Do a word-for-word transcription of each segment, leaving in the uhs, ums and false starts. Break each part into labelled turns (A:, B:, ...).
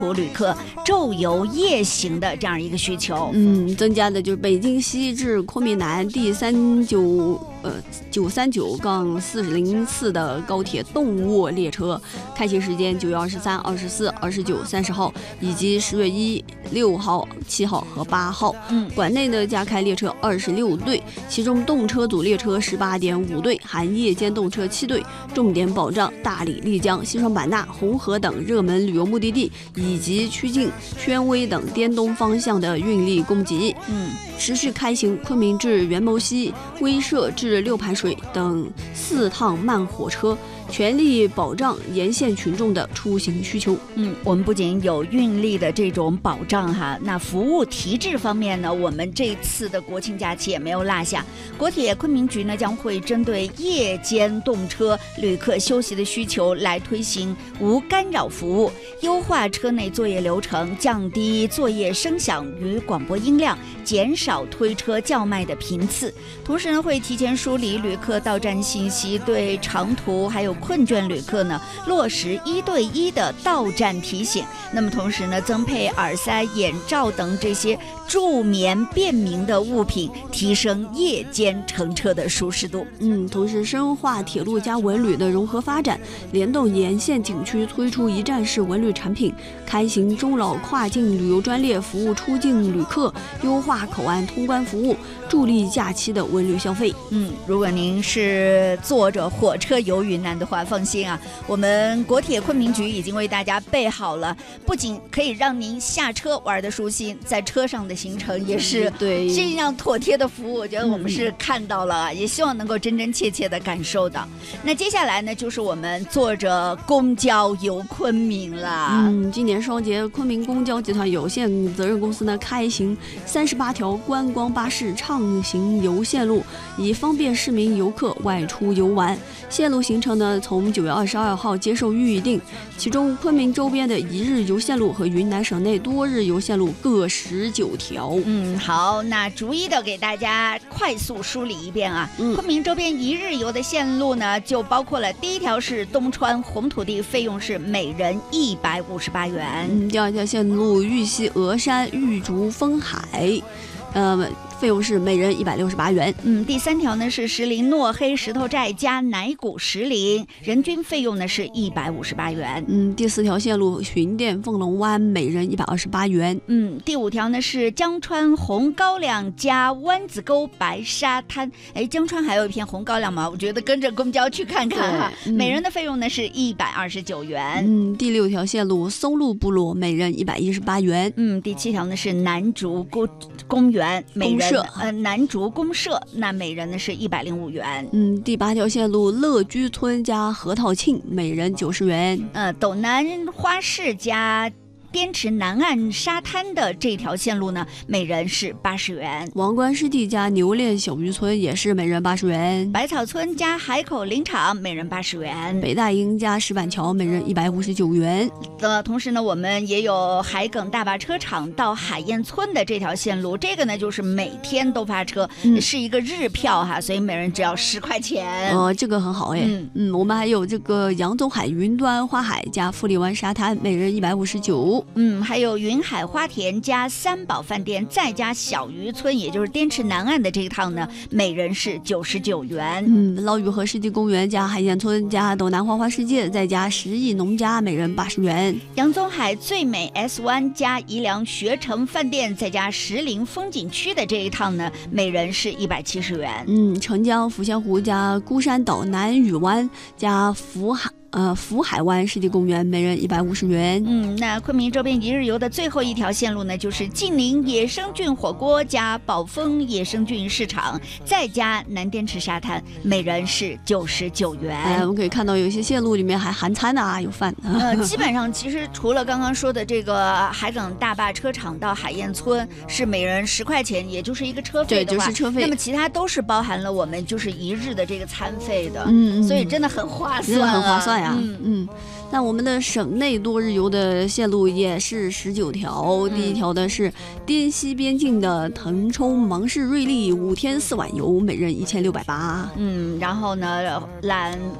A: 旅客昼游夜行的这样一个需求。
B: 嗯，增加的就是北京西至昆明南第三九呃九三九杠四零四的高铁动卧列车，开行时间九月二十三、二十四、二十九、三十号，以及十月一、六号、七号和八号。
A: 嗯，
B: 馆内呢加开列车二十六对，其中动车组列车十八点五对，含夜间动车七对，重点保障大理、丽江、西双版纳、红河等热门旅游目的地以及曲靖、宣威等滇东方向的运力供给。
A: 嗯，
B: 持续开行昆明至元谋溪、威慑至六盘水等四趟慢火车，全力保障沿线群众的出行需求。
A: 嗯，我们不仅有运力的这种保障哈，那服务提质方面呢，我们这次的国庆假期也没有落下。国铁昆明局呢将会针对夜间动车旅客休息的需求来推行无干扰服务，优化车内作业流程，降低作业声响与广播音量，减少推车叫卖的频次。同时呢，会提前梳理旅客到站信息，对长途还有困倦旅客呢落实一对一的到站提醒。那么同时呢，增配耳塞、眼罩等这些助眠便民的物品，提升夜间乘车的舒适度。
B: 嗯，同时深化铁路加文旅的融合发展，联动沿线景区推出一站式文旅产品，开行中老跨境旅游专列服务出境旅客，优化口岸通关服务，助力假期的文旅消费。
A: 嗯，如果您是坐着火车游云南的话，放心啊，我们国铁昆明局已经为大家备好了，不仅可以让您下车玩的舒心，在车上的行程也是
B: 对
A: 这样妥帖的服务，我觉得我们是看到了，嗯、也希望能够真真切切的感受到。那接下来呢，就是我们坐着公交游昆明了。
B: 嗯，今年双节，昆明公交集团有限责任公司呢开行三十八条观光巴士畅行游线路，以方便市民游客外出游玩。线路行程呢，从九月二十二号接受预定，其中昆明周边的一日游线路和云南省内多日游线路各十九条。
A: 嗯，好，那逐一的给大家快速梳理一遍啊。
B: 嗯，
A: 昆明周边一日游的线路呢，就包括了第一条是东川红土地，费用是每人一百五十八元。
B: 嗯，第二条线路玉溪峨山玉竹风海，呃。费用是每人一百六十八元。
A: 嗯，第三条呢是石林诺黑石头寨加乃古石林，人均费用呢是一百五十八元。
B: 嗯，第四条线路巡店凤龙湾，每人一百二十八元。
A: 嗯，第五条呢是江川红高粱加湾子沟白沙滩。哎，江川还有一片红高粱吗？我觉得跟着公交去看看哈。嗯、每人的费用呢是一百二十九元。
B: 嗯，第六条线路松鹿部落，每人一百一十八元。
A: 嗯，第七条呢是南竹公公园，每人。呃，南竹公社，那每人呢是一百零五元。
B: 嗯，第八条线路乐居村加核桃庆，每人九十元。
A: 呃，斗南花市加滇池南岸沙滩的这条线路呢，每人是八十元。
B: 王冠湿地加牛练小渔村也是每人八十元。
A: 百草村加海口林场，每人八十元。
B: 北大营加石板桥，每人一百五十九元。
A: 呃，同时呢，我们也有海埂大坝车厂到海燕村的这条线路，这个呢就是每天都发车，嗯、是一个日票哈，所以每人只要十块钱。
B: 呃，这个很好哎。嗯嗯，我们还有这个扬宗海云端花海加富丽湾沙滩，每人一百五十九。
A: 嗯，还有云海花田加三宝饭店再加小渔村，也就是滇池南岸的这一趟呢，每人是九十九元。
B: 嗯，捞鱼河湿地公园加海燕村加斗南花花世界再加十亿农家，每人八十元。
A: 扬宗海最美 S 湾加宜良学城饭店再加石林风景区的这一趟呢，每人是一百七十元。
B: 嗯，澄江抚仙湖加孤山岛南屿湾加福海。呃，福海湾湿地公园，每人一百五十元。
A: 嗯，那昆明周边一日游的最后一条线路呢，就是晋宁野生菌火锅加宝丰野生菌市场，再加南滇池沙滩，每人是九十九元。
B: 哎，我们可以看到有些线路里面还含餐的啊，有饭。
A: 呃，基本上其实除了刚刚说的这个海埂大坝车厂到海燕村是每人十块钱，也就是一个车费的话，
B: 对，就是车费。
A: 那么其他都是包含了我们就是一日的这个餐费的，
B: 嗯嗯，
A: 所以真的很划算、啊，
B: 很划算。
A: 嗯
B: 嗯，那我们的省内多日游的线路也是十九条。第一条的是滇西边境的腾冲芒市瑞丽五天四晚游，每人一千六百八。
A: 嗯，然后呢，揽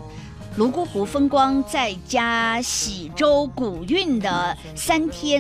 A: 泸沽湖风光再加喜洲古韵的三天